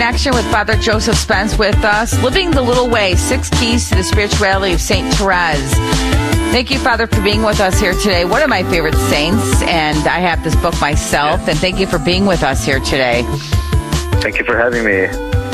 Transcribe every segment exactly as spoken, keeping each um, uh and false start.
connection with Father Joseph Spence with us. Living the Little Way, Six Keys to the Spirituality of Saint Therese. Thank you, Father, for being with us here today. One of my favorite saints, and I have this book myself, and thank you for being with us here today. Thank you for having me.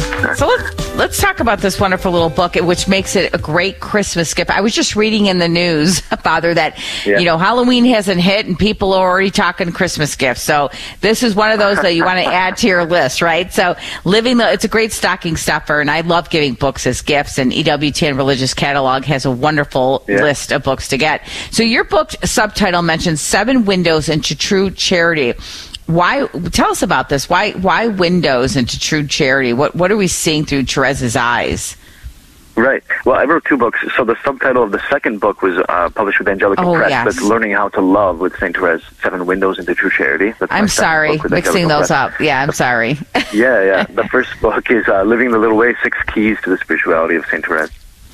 So let's, let's talk about this wonderful little book, which makes it a great Christmas gift. I was just reading in the news, Father, that, yeah. you know, Halloween hasn't hit and people are already talking Christmas gifts. So this is one of those that you want to add to your list, right? So living the, it's a great stocking stuffer, and I love giving books as gifts, and E W T N Religious Catalog has a wonderful yeah. list of books to get. So your book subtitle mentions Seven Windows into True Charity. Why? Tell us about this. Why? Why windows into true charity? What? What are we seeing through Therese's eyes? Right. Well, I wrote two books. So the subtitle of the second book was uh, published with Angelica oh, Press. Yes. That's Learning How to Love with Saint Therese, Seven Windows into True Charity. That's I'm sorry, mixing those Press. up. Yeah, I'm sorry. yeah, yeah. The first book is uh, Living the Little Way, Six Keys to the Spirituality of Saint Therese.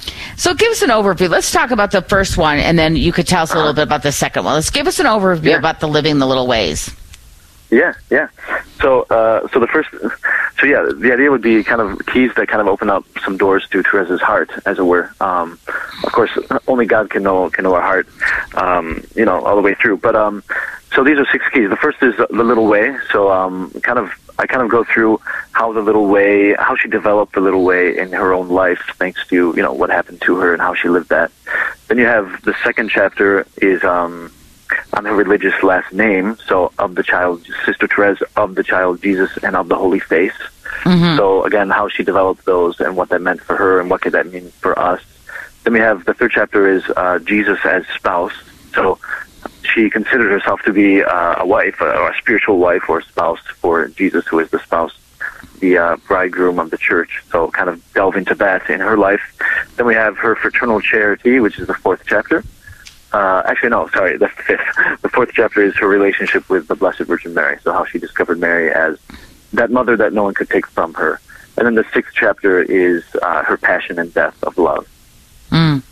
So give us an overview. Let's talk about the first one, and then you could tell us a little bit about the second one. Let's give us an overview yeah. about the Living the Little Ways. Yeah, yeah. So, uh, so the first, so yeah, the idea would be kind of keys that kind of open up some doors to Therese's heart, as it were. Um, of course, only God can know can know our heart, um, you know, all the way through. But um, so these are six keys. The first is the little way. So, um, kind of, I kind of go through how the little way, how she developed the little way in her own life, thanks to you know what happened to her and how she lived that. Then you have the second chapter is um. on her religious last name, so of the child, Sister Therese, of the child Jesus, and of the Holy Face. Mm-hmm. So again, how she developed those and what that meant for her and what could that mean for us. Then we have the third chapter is uh, Jesus as spouse. So she considered herself to be uh, a wife, or a spiritual wife or spouse for Jesus, who is the spouse, the uh, bridegroom of the church. So kind of delve into that in her life. Then we have her fraternal charity, which is the fourth chapter. Uh, actually, no, sorry, the fifth. The fourth chapter is her relationship with the Blessed Virgin Mary, so how she discovered Mary as that mother that no one could take from her. And then the sixth chapter is uh, her passion and death of love. Mm.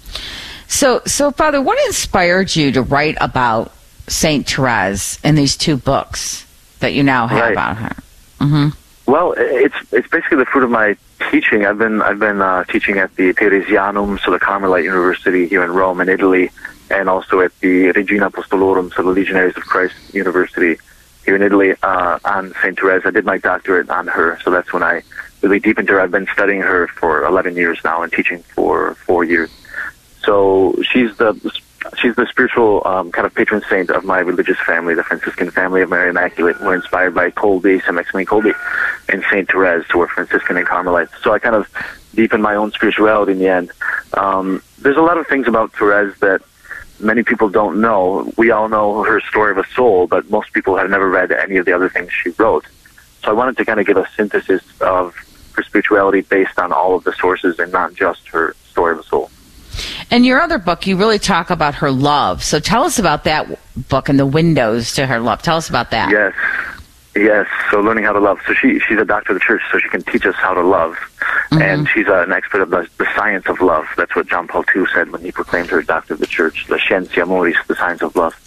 So, so, Father, what inspired you to write about Saint Therese in these two books that you now have right. about her? Mm-hmm. Well, it's it's basically the fruit of my teaching. I've been I've been uh, teaching at the Theresianum, so the Carmelite University here in Rome, in Italy, and also at the Regina Apostolorum, so the Legionaries of Christ University here in Italy, uh, on Saint Therese. I did my doctorate on her, so that's when I really deepened her. I've been studying her for eleven years now and teaching for four years. So she's the she's the spiritual um, kind of patron saint of my religious family, the Franciscan family of Mary Immaculate. We're inspired by Kolbe, Saint Maximilian Kolbe, and Saint Therese, who were Franciscan and Carmelites. So I kind of deepened my own spirituality in the end. Um, there's a lot of things about Therese that many people don't know. We all know her story of a soul, but most people have never read any of the other things she wrote. So I wanted to kind of give a synthesis of her spirituality based on all of the sources and not just her story of a soul. In your other book, you really talk about her love. So tell us about that book and the windows to her love. Tell us about that. Yes. Yes, so learning how to love. So she she's a doctor of the church, so she can teach us how to love. Mm-hmm. And she's uh, an expert of the, the science of love. That's what John Paul the Second said when he proclaimed her doctor of the church, La Scientia Amoris, the science of love.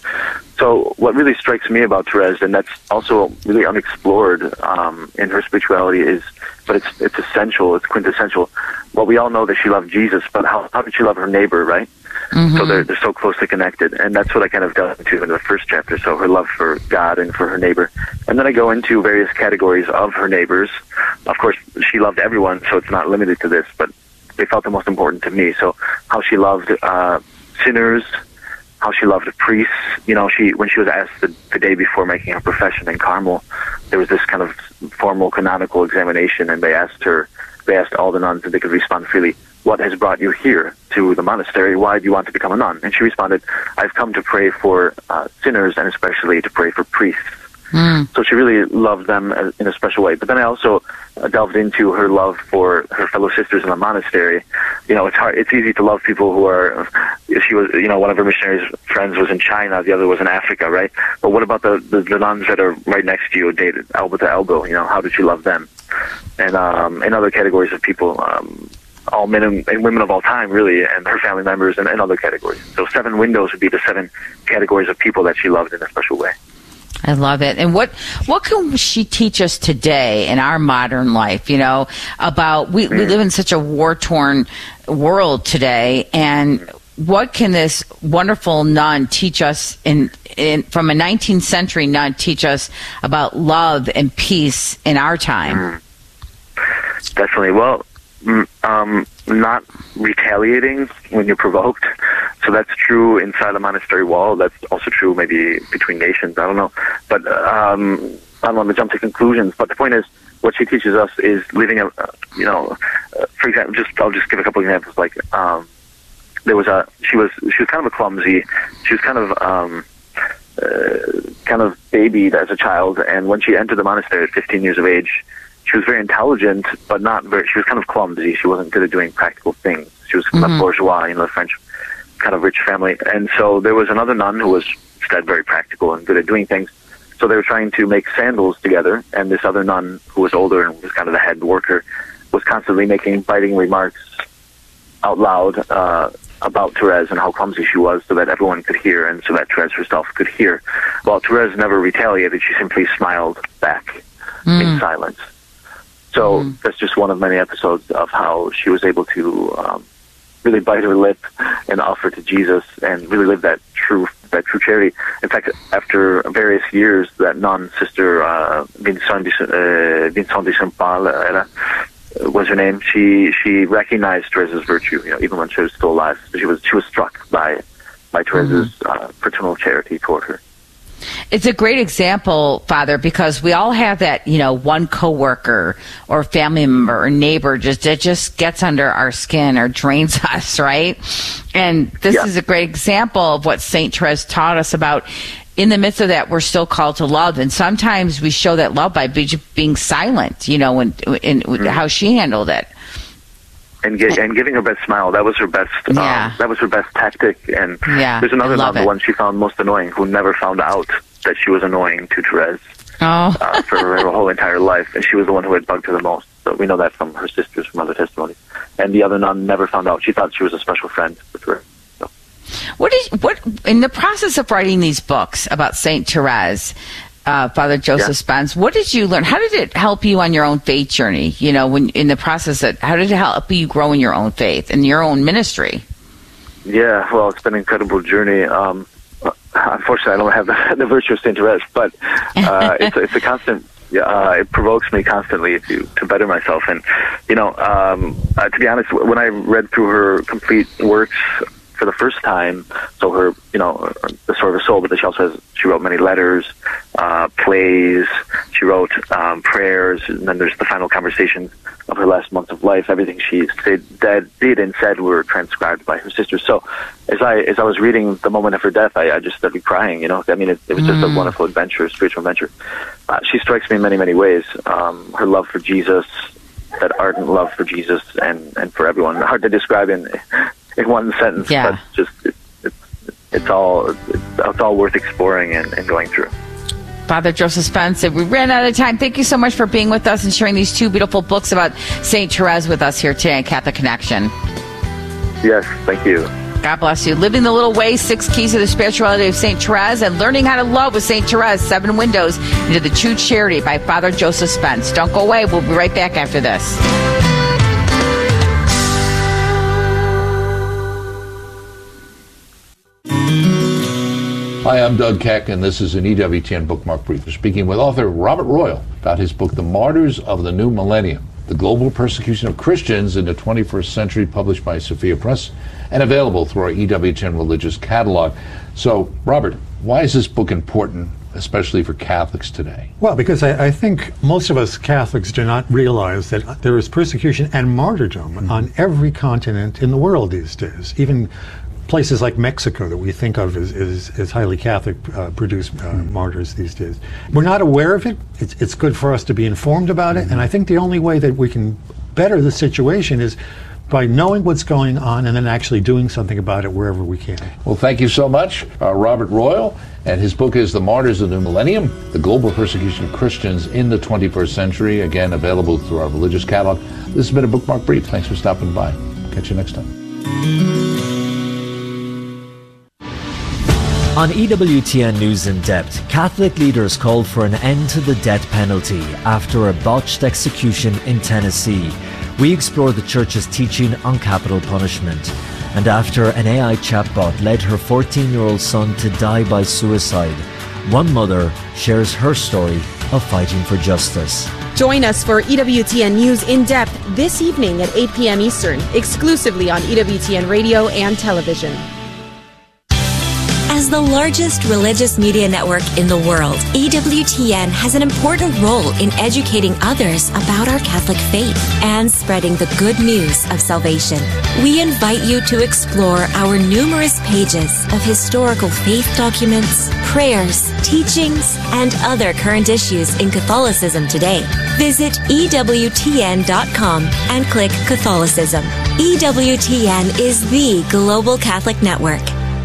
So what really strikes me about Therese, and that's also really unexplored um, in her spirituality, is, but it's it's essential, it's quintessential. Well, we all know that she loved Jesus, but how, how did she love her neighbor, right? Mm-hmm. So they're, they're so closely connected. And that's what I kind of delve into in the first chapter, so her love for God and for her neighbor. And then I go into various categories of her neighbors. Of course, she loved everyone, so it's not limited to this, but they felt the most important to me. So how she loved uh, sinners, how she loved priests. You know, she when she was asked the, the day before making her profession in Carmel, there was this kind of formal canonical examination, and they asked her, they asked all the nuns if they could respond freely, what has brought you here to the monastery? Why do you want to become a nun? And she responded, I've come to pray for uh, sinners and especially to pray for priests. Mm. So she really loved them in a special way. But then I also uh, delved into her love for her fellow sisters in the monastery. You know, it's hard. It's easy to love people who are. She was, you know, one of her missionary friends was in China, the other was in Africa, right? But what about the the, the nuns that are right next to you, dated elbow to elbow? You know, how did she love them? And um, in other categories of people. Um, all men and, and women of all time, really, and her family members and, and other categories. So seven windows would be the seven categories of people that she loved in a special way. I love it. And what what can she teach us today in our modern life, you know, about, we, we live in such a war-torn world today, and what can this wonderful nun teach us in, in from a nineteenth century nun teach us about love and peace in our time? Mm. Definitely. Well, um, not retaliating when you're provoked. So that's true inside a monastery wall. That's also true maybe between nations. I don't know. But um, I don't want to jump to conclusions. But the point is, what she teaches us is living a, you know, uh, for example, just I'll just give a couple examples. Like um, there was a, she was she was kind of a clumsy. She was kind of um, uh, kind of babied as a child, and when she entered the monastery at fifteen years of age, she was very intelligent, but not very. She was kind of clumsy. She wasn't good at doing practical things. She was kind mm-hmm. of bourgeois, you know, the French kind of rich family. And so there was another nun who was instead very practical and good at doing things. So they were trying to make sandals together, and this other nun who was older and was kind of the head worker was constantly making biting remarks out loud uh, about Therese and how clumsy she was, so that everyone could hear and so that Therese herself could hear. While Therese never retaliated, she simply smiled back mm. in silence. So mm. that's just one of many episodes of how she was able to um, really bite her lip and offer to Jesus and really live that true that true charity. In fact, after various years, that nun, Sister uh, Vincent de, uh, Vincent de Saint Paul uh, was her name. She she recognized Therese's virtue, you know, even when she was still alive. She was she was struck by by Therese's mm-hmm. uh, fraternal charity toward her. It's a great example, Father, because we all have that, you know, one coworker or family member or neighbor just that just gets under our skin or drains us, right? And this yeah. is a great example of what Saint Therese taught us about. In the midst of that, we're still called to love, and sometimes we show that love by be, being silent, you know, in, in mm-hmm. how she handled it. And, get, and giving her best smile, that was her best. Yeah. Um, that was her best tactic. And yeah, there's another nun, it. the one she found most annoying, who never found out that she was annoying to Therese oh. uh, for her, her whole entire life, and she was the one who had bugged her the most. So we know that from her sisters, from other testimonies. And the other nun never found out. She thought she was a special friend with Therese. So. What is what in the process of writing these books about Saint Therese? Uh, Father Joseph yeah. Spence, what did you learn? How did it help you on your own faith journey? You know, when in the process, that how did it help you grow in your own faith and your own ministry? Yeah, well, it's been an incredible journey. Um, unfortunately, I don't have the, the virtue of Saint Therese, but uh, it's, it's a constant. Uh, it provokes me constantly to to better myself. And you know, um, uh, to be honest, when I read through her complete works for the first time, so her, you know, the Story of Her Soul, but she also has, she wrote many letters, uh, plays, she wrote um, prayers, and then there's the final conversations of her last months of life. Everything she said, did and said were transcribed by her sisters. So as I as I was reading the moment of her death, I, I just started crying, you know. I mean, it, it was just mm. a wonderful adventure, spiritual adventure. Uh, she strikes me in many, many ways. Um, her love for Jesus, that ardent love for Jesus and, and for everyone. Hard to describe in in one sentence, yeah. but just it, it, it's all it's, it's all worth exploring and, and going through. Father Joseph Spence, we ran out of time. Thank you so much for being with us and sharing these two beautiful books about Saint Therese with us here today on Catholic Connection. Yes, thank you. God bless you. Living the Little Way, Six Keys to the Spirituality of Saint Therese, and Learning How to Love with Saint Therese, Seven Windows into the True Charity by Father Joseph Spence. Don't go away. We'll be right back after this. Hi, I'm Doug Keck, and this is an E W T N Bookmark Brief. We're speaking with author Robert Royal about his book, The Martyrs of the New Millennium, The Global Persecution of Christians in the twenty-first Century, published by Sophia Press, and available through our E W T N Religious Catalog. So, Robert, why is this book important, especially for Catholics today? Well, because I, I think most of us Catholics do not realize that there is persecution and martyrdom mm-hmm. on every continent in the world these days. Even places like Mexico that we think of as, as, as highly Catholic uh, produce uh, mm-hmm. martyrs these days. We're not aware of it. It's, it's good for us to be informed about mm-hmm. it. And I think the only way that we can better the situation is by knowing what's going on and then actually doing something about it wherever we can. Well, thank you so much, uh, Robert Royal. And his book is The Martyrs of the New Millennium, The Global Persecution of Christians in the twenty-first Century. Again, available through our religious catalog. This has been a Bookmark Brief. Thanks for stopping by. Catch you next time. On E W T N News in Depth, Catholic leaders called for an end to the death penalty after a botched execution in Tennessee. We explore the Church's teaching on capital punishment. And after an A I chatbot led her fourteen-year-old son to die by suicide, one mother shares her story of fighting for justice. Join us for E W T N News in Depth this evening at eight p.m. Eastern, exclusively on E W T N Radio and television. As the largest religious media network in the world, E W T N has an important role in educating others about our Catholic faith and spreading the good news of salvation. We invite you to explore our numerous pages of historical faith documents, prayers, teachings, and other current issues in Catholicism today. Visit E W T N dot com and click Catholicism. E W T N is the global Catholic network.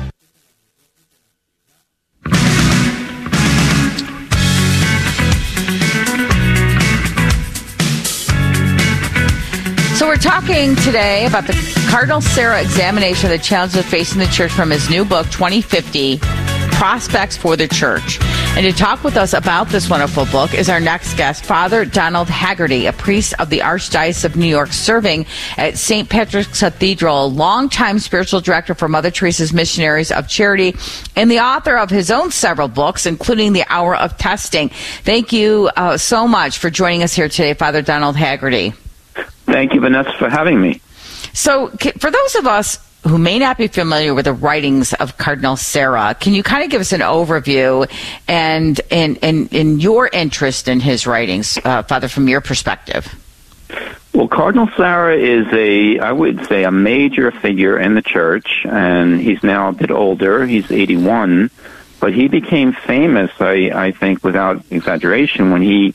So we're talking today about the Cardinal Sarah examination of the challenges facing the Church from his new book, twenty fifty, Prospects for the Church. And to talk with us about this wonderful book is our next guest, Father Donald Haggerty, a priest of the Archdiocese of New York, serving at Saint Patrick's Cathedral, a longtime spiritual director for Mother Teresa's Missionaries of Charity, and the author of his own several books, including The Hour of Testing. Thank you uh, so much for joining us here today, Father Donald Haggerty. Thank you, Vanessa, for having me. So for those of us who may not be familiar with the writings of Cardinal Sarah, can you kind of give us an overview and and, and, and your interest in his writings, uh, Father, from your perspective? Well, Cardinal Sarah is a, I would say, a major figure in the Church, and he's now a bit older. He's eighty-one, but he became famous, I, I think, without exaggeration, when he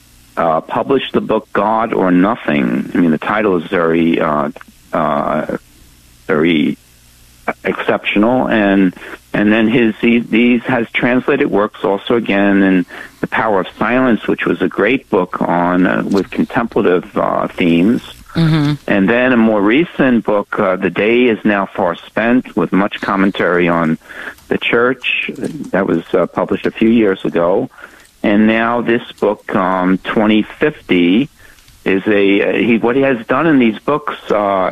Uh, published the book God or Nothing. I mean, the title is very, uh, uh, very exceptional, and and then his he, these has translated works also again in The Power of Silence, which was a great book on uh, with contemplative uh, themes, mm-hmm. and then a more recent book, uh, The Day Is Now Far Spent, with much commentary on the Church. That was uh, published a few years ago. And now this book, um, twenty fifty, is a he. What he has done in these books uh,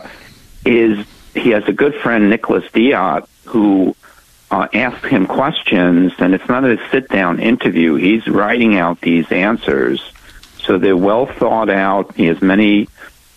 is he has a good friend, Nicholas Diat, who uh, asks him questions, and it's not a sit-down interview. He's writing out these answers, so they're well thought out. He has many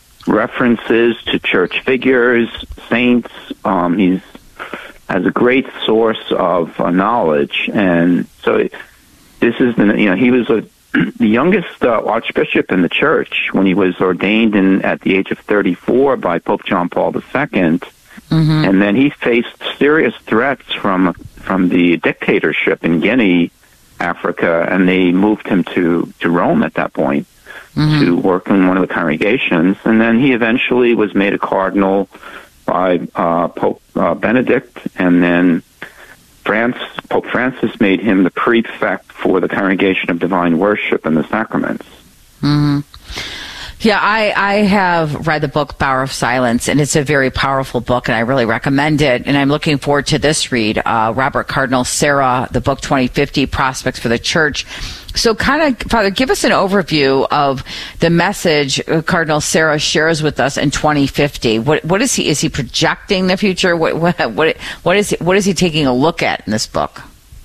references to church figures, saints. Um, he's has a great source of uh, knowledge, and so. It, This is the, you know, he was a, the youngest uh, archbishop in the Church when he was ordained in, at the age of thirty-four by Pope John Paul the Second. Mm-hmm. And then he faced serious threats from, from the dictatorship in Guinea, Africa, and they moved him to, to Rome at that point mm-hmm. to work in one of the congregations. And then he eventually was made a cardinal by uh, Pope uh, Benedict, and then France, Pope Francis made him the prefect for the Congregation of Divine Worship and the Sacraments. Mm-hmm. Yeah, I, I have read the book Power of Silence, and it's a very powerful book, and I really recommend it. And I'm looking forward to this read, uh, Robert Cardinal Sarah, the book twenty fifty, Prospects for the Church. So kind of, Father, give us an overview of the message Cardinal Sarah shares with us in twenty fifty. What, what is he, is he projecting the future? What, what, what, what is, what is he taking a look at in this book?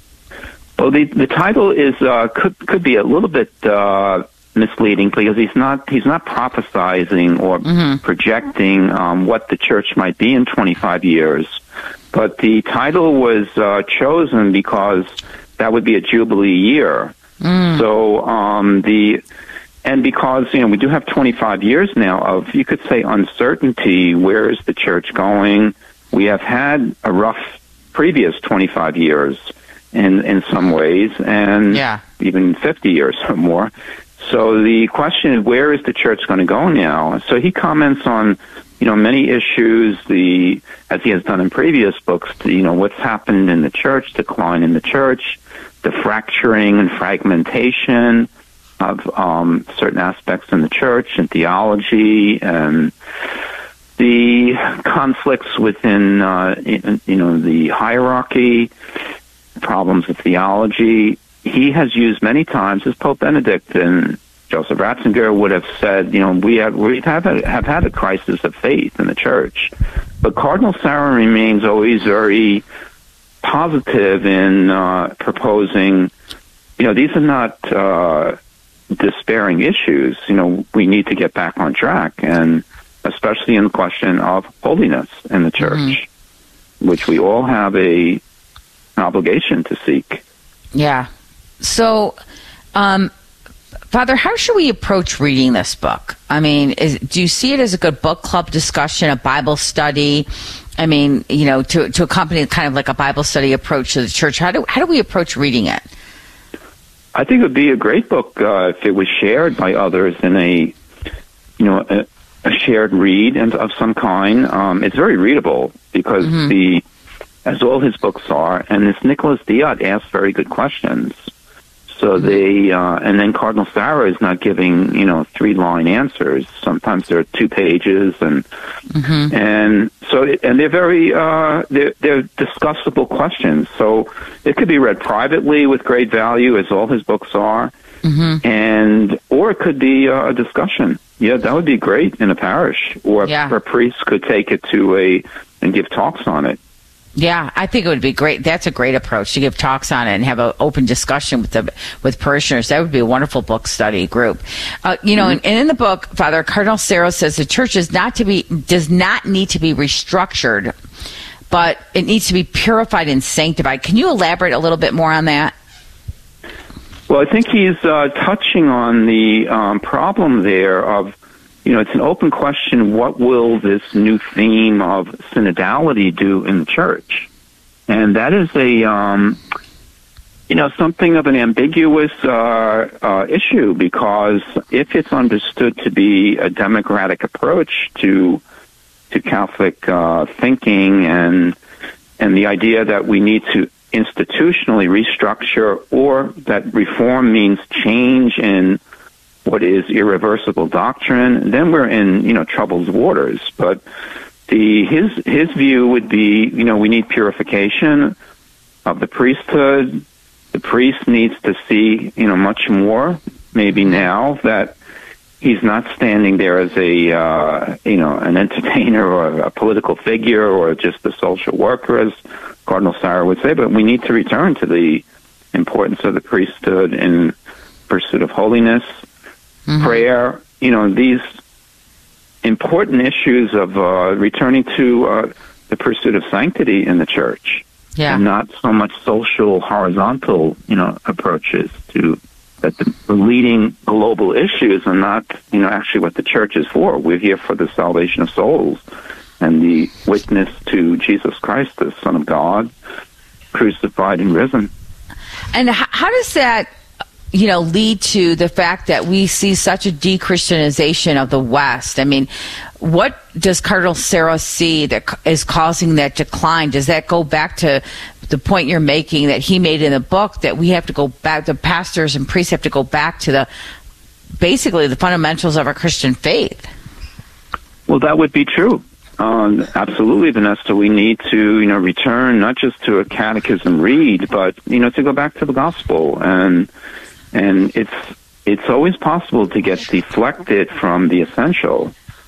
Well, the, the title is, uh, could, could be a little bit, uh, misleading because he's not, he's not prophesizing or mm-hmm. projecting, um, what the Church might be in twenty-five years. But the title was, uh, chosen because that would be a Jubilee year. Mm. So, um, the, and because, you know, we do have twenty-five years now of, you could say, uncertainty. Where is the Church going? We have had a rough previous twenty-five years in, in some ways, and yeah. even fifty years or more. So the question is, where is the Church going to go now? So he comments on, you know, many issues, the, as he has done in previous books, the, you know, what's happened in the Church, decline in the Church, the fracturing and fragmentation of um, certain aspects in the Church and theology, and the conflicts within, uh, you know, the hierarchy. problems of theology. He has used many times, as Pope Benedict and Joseph Ratzinger would have said, you know, we have we have had, have had a crisis of faith in the church. But Cardinal Sarah remains always very positive in uh, proposing, you know, these are not uh, despairing issues. You know, we need to get back on track, and especially in the question of holiness in the church, mm-hmm. which we all have a an obligation to seek. Yeah. So, um, Father, how should we approach reading this book? I mean, is, do you see it as a good book club discussion, a Bible study? I mean, you know, to to accompany kind of like a Bible study approach to the church. How do how do we approach reading it? I think it would be a great book uh, if it was shared by others in a, you know, a, a shared read and of some kind. Um, it's very readable because mm-hmm. the, as all his books are, and this Nicholas Diat asks very good questions. So they, uh, and then Cardinal Sarah is not giving, you know, three-line answers. Sometimes they're two pages, and mm-hmm. and so, and they're very, uh, they're, they're discussable questions. So it could be read privately with great value, as all his books are, mm-hmm. and or it could be uh, a discussion. Yeah, that would be great in a parish, or yeah. a priest could take it to a and give talks on it. Yeah, I think it would be great. That's a great approach, to give talks on it and have an open discussion with the with parishioners. That would be a wonderful book study group. Uh, you know, mm-hmm. and, and in the book, Father, Cardinal Sarah says the church is not to be does not need to be restructured, but it needs to be purified and sanctified. Can you elaborate a little bit more on that? Well, I think he's uh, touching on the um, problem there of, you know, it's an open question, what will this new theme of synodality do in the church? And that is a, um, you know, something of an ambiguous uh, uh, issue, because if it's understood to be a democratic approach to to Catholic uh, thinking and and the idea that we need to institutionally restructure, or that reform means change in what is irreversible doctrine, then we're in, you know, troubled waters. But the his his view would be, you know, we need purification of the priesthood. The priest needs to see, you know, much more, maybe now, that he's not standing there as a, uh, you know, an entertainer or a political figure or just a social worker, as Cardinal Sarah would say, but we need to return to the importance of the priesthood in pursuit of holiness. Mm-hmm. Prayer, you know, these important issues of uh, returning to uh, the pursuit of sanctity in the church, yeah. and not so much social, horizontal, you know, approaches to that the, the leading global issues are not, you know, actually what the church is for. We're here for the salvation of souls and the witness to Jesus Christ, the Son of God, crucified and risen. And how, how does that, you know, lead to the fact that we see such a de-Christianization of the West? I mean, what does Cardinal Sarah see that is causing that decline? Does that go back to the point you're making that he made in the book, that we have to go back, the pastors and priests have to go back to the, basically the fundamentals of our Christian faith? Well, that would be true. Um, absolutely, Vanessa. We need to, you know, return not just to a catechism read, but, you know, to go back to the gospel. And And it's it's always possible to get deflected from the essential,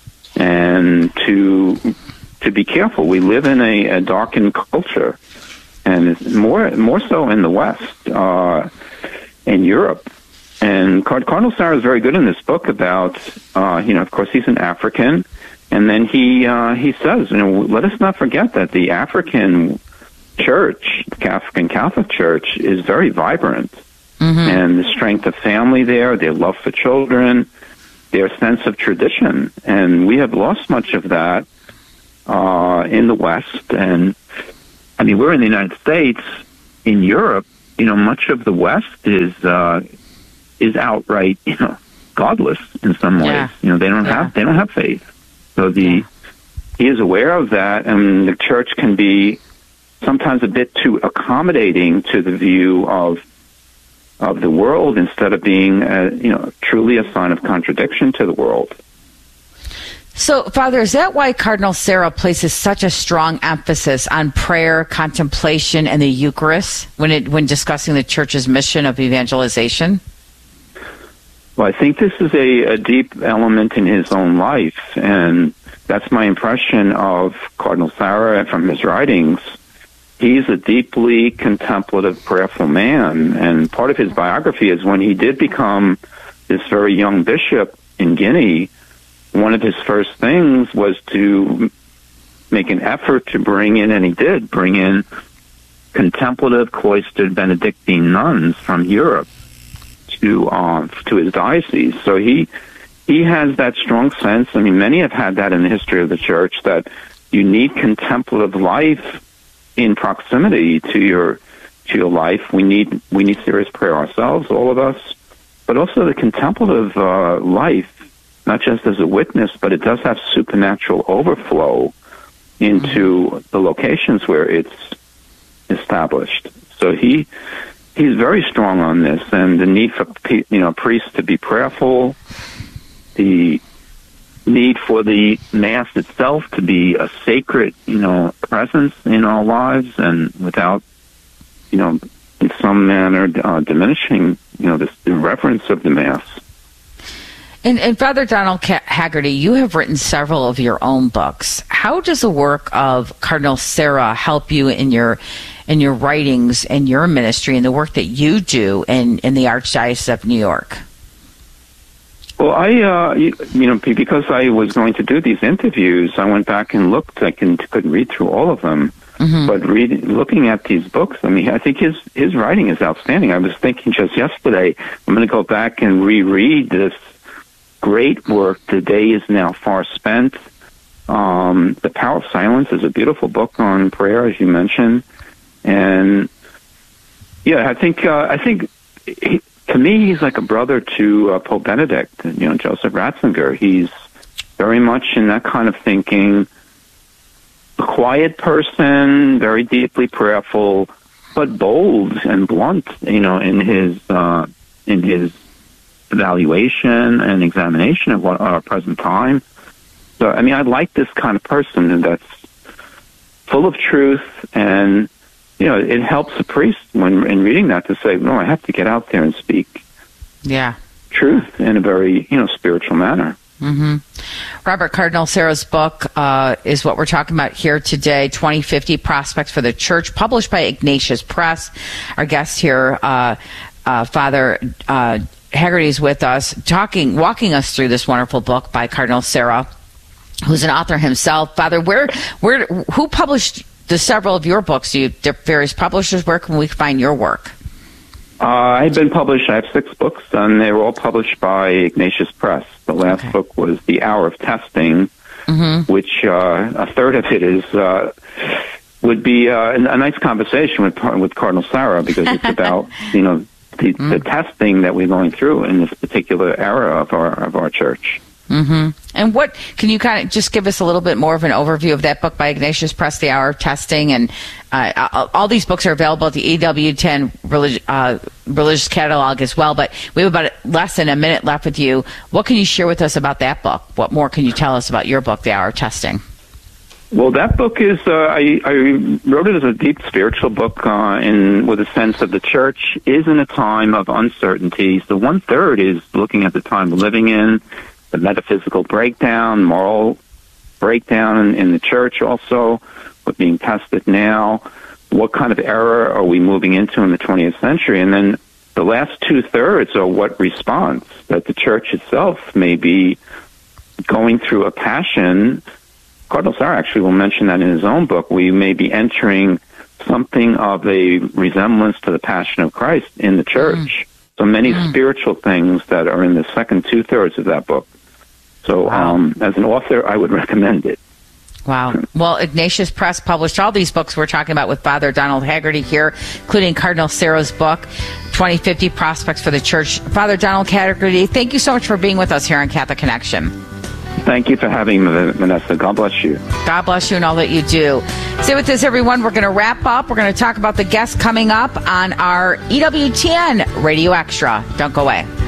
and to to be careful. We live in a, a darkened culture, and it's more more so in the West, uh, in Europe. And Cardinal Sarah is very good in this book about, uh, you know, of course he's an African, and then he uh, he says, you know, let us not forget that the African church, the African Catholic Church, is very vibrant. Mm-hmm. And the strength of family there, their love for children, their sense of tradition. And we have lost much of that uh, in the West. And, I mean, we're in the United States. In Europe, you know, much of the West is uh, is outright, you know, godless in some ways. Yeah. You know, they don't yeah. have they don't have faith. So the yeah. he is aware of that, and the church can be sometimes a bit too accommodating to the view of of the world, instead of being, a, you know, truly a sign of contradiction to the world. So, Father, is that why Cardinal Sarah places such a strong emphasis on prayer, contemplation, and the Eucharist when it when discussing the Church's mission of evangelization? Well, I think this is a, a deep element in his own life, and that's my impression of Cardinal Sarah from his writings. He's a deeply contemplative, prayerful man, and part of his biography is when he did become this very young bishop in Guinea, one of his first things was to make an effort to bring in, and he did, bring in contemplative, cloistered Benedictine nuns from Europe to uh, to his diocese. So he he has that strong sense. I mean, many have had that in the history of the Church, that you need contemplative life in proximity to your to your life. We need we need serious prayer ourselves, all of us, but also the contemplative uh, life, not just as a witness, but it does have supernatural overflow into mm-hmm. the locations where it's established. So he he's very strong on this, and the need for you know priests to be prayerful, the need for the Mass itself to be a sacred, you know, presence in our lives, and without, you know, in some manner uh, diminishing, you know, this, the reverence of the Mass. And, and Father Donald Haggerty, you have written several of your own books. How does the work of Cardinal Sarah help you in your in your writings and your ministry and the work that you do in, in the Archdiocese of New York? Well, I, uh, you, you know, because I was going to do these interviews, I went back and looked. I can, couldn't read through all of them, mm-hmm. but reading, looking at these books, I mean, I think his his writing is outstanding. I was thinking just yesterday, I'm going to go back and reread this great work. The Day is Now Far Spent. Um, The Power of Silence is a beautiful book on prayer, as you mentioned, and yeah, I think uh, I think. He, To me, he's like a brother to uh, Pope Benedict, you know, Joseph Ratzinger. He's very much in that kind of thinking, a quiet person, very deeply prayerful, but bold and blunt, you know, in his uh, in his evaluation and examination of what our present time. So, I mean, I like this kind of person that's full of truth, and you know, it helps a priest when in reading that to say, no, I have to get out there and speak yeah. truth in a very, you know, spiritual manner. Mm-hmm. Robert, Cardinal Sarah's book uh, is what we're talking about here today, twenty fifty Prospects for the Church, published by Ignatius Press. Our guest here, uh, uh, Father uh, Haggerty, is with us, talking, walking us through this wonderful book by Cardinal Sarah, who's an author himself. Father, where, where, who published the several of your books? You, various publishers. Where can we find your work? Uh, I've been published. I have six books, and they were all published by Ignatius Press. The last okay. book was The Hour of Testing, mm-hmm. which uh, a third of it is uh, would be uh, a nice conversation with with Cardinal Sarah, because it's about you know the, mm-hmm. the testing that we're going through in this particular era of our of our church. Mm-hmm. And what can you kind of just give us a little bit more of an overview of that book by Ignatius Press, The Hour of Testing? And uh, all, all these books are available at the E W ten relig- uh, religious catalog as well. But we have about less than a minute left with you. What can you share with us about that book? What more can you tell us about your book, The Hour of Testing? Well, that book is, uh, I, I wrote it as a deep spiritual book uh, in with a sense of the church is in a time of uncertainty. So one third is looking at the time we're living in, the metaphysical breakdown, moral breakdown in, in the church also, what's being tested now, what kind of era are we moving into in the twentieth century, and then the last two-thirds are what response, that the church itself may be going through a passion. Cardinal Sarah actually will mention that in his own book. We may be entering something of a resemblance to the Passion of Christ in the church. Mm. So many mm. spiritual things that are in the second two-thirds of that book. So wow. um, as an author, I would recommend it. Wow. Well, Ignatius Press published all these books we're talking about with Father Donald Haggerty here, including Cardinal Sarah's book, twenty fifty Prospects for the Church. Father Donald Haggerty, thank you so much for being with us here on Catholic Connection. Thank you for having me, Vanessa. God bless you. God bless you and all that you do. Stay with us, everyone. We're going to wrap up. We're going to talk about the guests coming up on our E W T N Radio Extra. Don't go away.